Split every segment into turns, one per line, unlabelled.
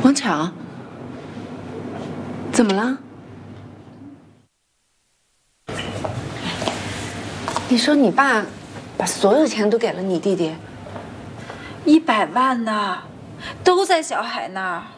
王强，怎么了？你说你爸把所有钱都给了你弟弟
？100万呢，都在小海那儿。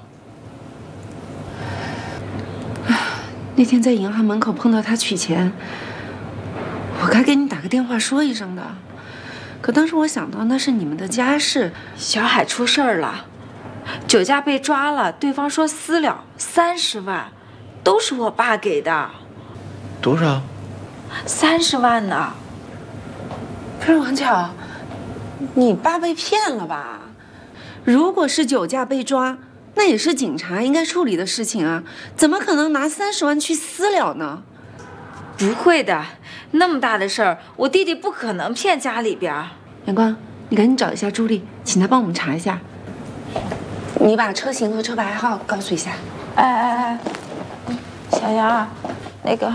那天在银行门口碰到他取钱，我该给你打个电话说一声的。可当时我想到那是你们的家事，
小海出事儿了，酒驾被抓了，对方说私了30万，都是我爸给的。
多少
？30万呢。
不是王巧，你爸被骗了吧？如果是酒驾被抓，那也是警察应该处理的事情啊，怎么可能拿30万去私了呢？
不会的，那么大的事儿，我弟弟不可能骗家里边。
阳光，你赶紧找一下朱莉，请她帮我们查一下。你把车型和车牌号告诉一下。
哎，小杨，那个。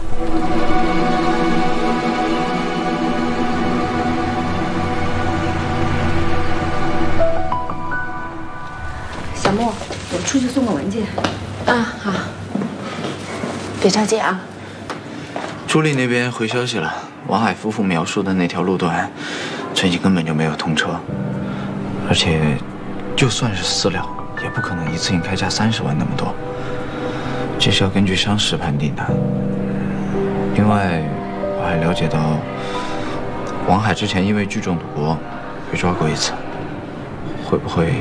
小莫，我出去送个文件。啊，好，别着急啊。
朱莉那边回消息了，王海夫妇描述的那条路段，最近根本就没有通车，而且就算是私了，也不可能一次性开价30万那么多，这是要根据伤势判定的。另外，我还了解到，王海之前因为聚众赌博被抓过一次，会不会？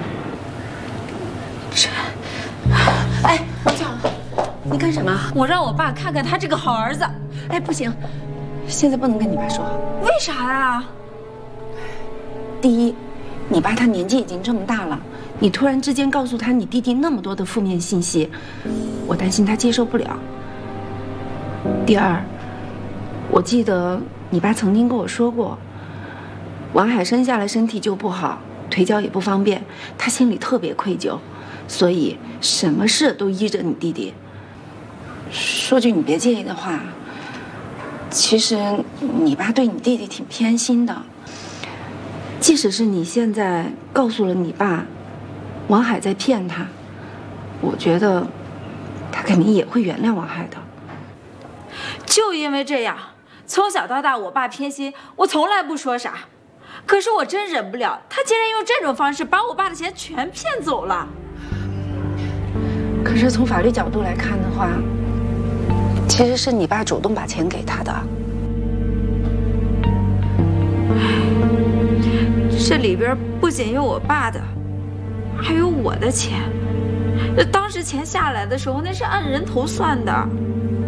哎，王巧，你干什么？
我让我爸看看他这个好儿子。
哎，不行，现在不能跟你爸说。
为啥呀？
第一，你爸他年纪已经这么大了，你突然之间告诉他你弟弟那么多的负面信息，我担心他接受不了。第二，我记得你爸曾经跟我说过，王海生下来身体就不好，腿脚也不方便，他心里特别愧疚，所以什么事都依着你弟弟。说句你别介意的话，其实你爸对你弟弟挺偏心的。即使是你现在告诉了你爸，王海在骗他，我觉得他肯定也会原谅王海的。
就因为这样，从小到大我爸偏心，我从来不说啥。可是我真忍不了，他竟然用这种方式把我爸的钱全骗走了。
可是从法律角度来看的话，其实是你爸主动把钱给他的。
这里边不仅有我爸的，还有我的钱。当时钱下来的时候，那是按人头算的。